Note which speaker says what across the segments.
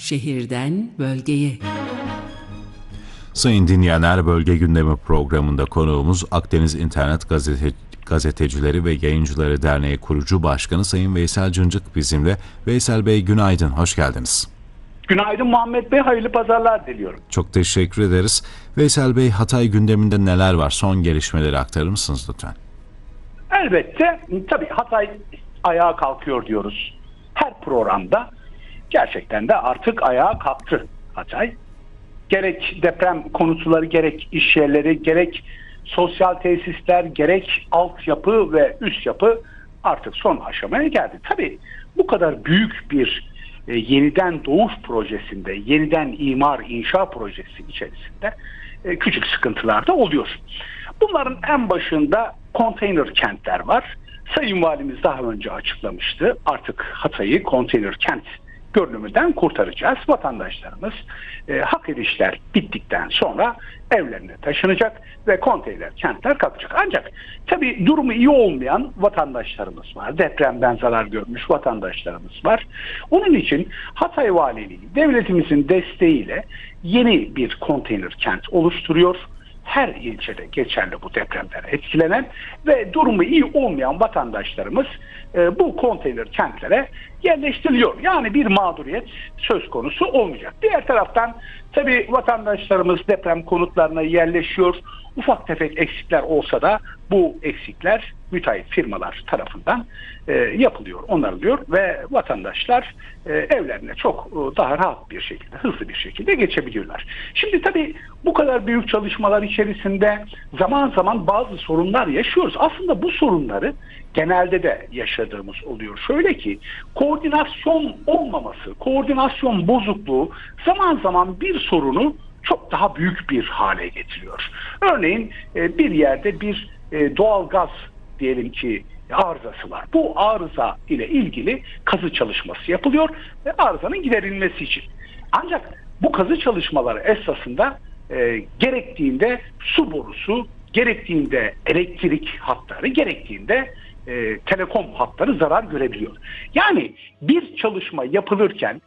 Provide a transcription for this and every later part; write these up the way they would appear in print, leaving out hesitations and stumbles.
Speaker 1: Şehirden bölgeye.
Speaker 2: Sayın dinleyenler, Bölge Gündemi programında konuğumuz Akdeniz İnternet Gazetecileri ve Yayıncıları Derneği Kurucu Başkanı Sayın Veysel Cıncık bizimle. Veysel Bey, günaydın, hoş geldiniz.
Speaker 3: Günaydın Muhammed Bey, hayırlı pazarlar diliyorum.
Speaker 2: Çok teşekkür ederiz. Veysel Bey, Hatay gündeminde neler var? Son gelişmeleri aktarır mısınız lütfen?
Speaker 3: Elbette, tabii Hatay ayağa kalkıyor diyoruz. Her programda gerçekten de artık ayağa kalktı Hatay. Gerek deprem konutuları, gerek iş yerleri, gerek sosyal tesisler, gerek altyapı ve üst yapı artık son aşamaya geldi. Tabii bu kadar büyük bir yeniden doğuş projesinde, yeniden imar inşa projesi içerisinde küçük sıkıntılar da oluyor. Bunların en başında konteyner kentler var. Sayın Valimiz daha önce açıklamıştı. Artık Hatay'ı konteyner kent görünümünden kurtaracağız. Vatandaşlarımız hak edişler bittikten sonra evlerine taşınacak ve konteyner kentler kalkacak. Ancak tabii durumu iyi olmayan vatandaşlarımız var. Depremden zarar görmüş vatandaşlarımız var. Onun için Hatay Valiliği devletimizin desteğiyle yeni bir konteyner kent oluşturuyor. Her ilçede geçerli bu depremden etkilenen ve durumu iyi olmayan vatandaşlarımız bu konteyner kentlere yerleştiriliyor. Yani bir mağduriyet söz konusu olmayacak. Diğer taraftan tabii vatandaşlarımız deprem konutlarına yerleşiyor. Ufak tefek eksikler olsa da bu eksikler müteahhit firmalar tarafından yapılıyor, onarılıyor ve vatandaşlar evlerine çok daha rahat bir şekilde, hızlı bir şekilde geçebiliyorlar. Şimdi tabii bu kadar büyük çalışmalar içerisinde zaman zaman bazı sorunlar yaşıyoruz. Aslında bu sorunları genelde de yaşadığımız oluyor. Şöyle ki koordinasyon olmaması, koordinasyon bozukluğu zaman zaman bir sorunu çok daha büyük bir hale getiriyor. Örneğin bir yerde bir doğal gaz diyelim ki arızası var. Bu arıza ile ilgili kazı çalışması yapılıyor ve arızanın giderilmesi için. Ancak bu kazı çalışmaları esasında gerektiğinde su borusu, gerektiğinde elektrik hatları, gerektiğinde telekom hatları zarar görebiliyor. Yani bir çalışma yapılırken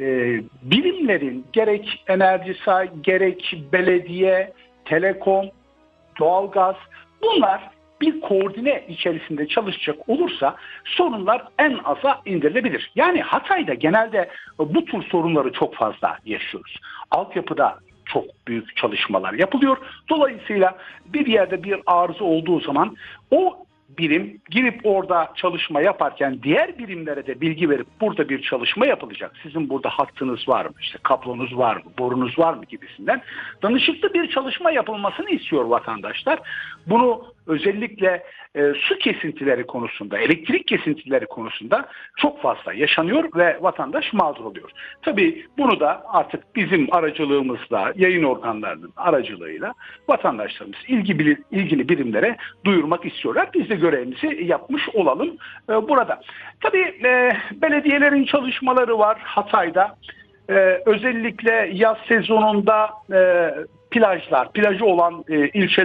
Speaker 3: birimlerin gerek Enerjisa, gerek belediye, telekom, doğalgaz bunlar bir koordine içerisinde çalışacak olursa sorunlar en aza indirilebilir. Yani Hatay'da genelde bu tür sorunları çok fazla yaşıyoruz. Altyapıda çok büyük çalışmalar yapılıyor. Dolayısıyla bir yerde bir arıza olduğu zaman o birim girip orada çalışma yaparken diğer birimlere de bilgi verip burada bir çalışma yapılacak. Sizin burada hattınız var mı? İşte kablonuz var mı? Borunuz var mı? Gibisinden danışıklı bir çalışma yapılmasını istiyor vatandaşlar. Bunu özellikle su kesintileri konusunda, elektrik kesintileri konusunda çok fazla yaşanıyor ve vatandaş mağdur oluyor. Tabii bunu da artık bizim aracılığımızla, yayın organlarının aracılığıyla vatandaşlarımız ilgili birimlere duyurmak istiyorlar. Biz de görevimizi yapmış olalım burada. Tabii belediyelerin çalışmaları var Hatay'da. Özellikle yaz sezonunda plajı olan ilçeler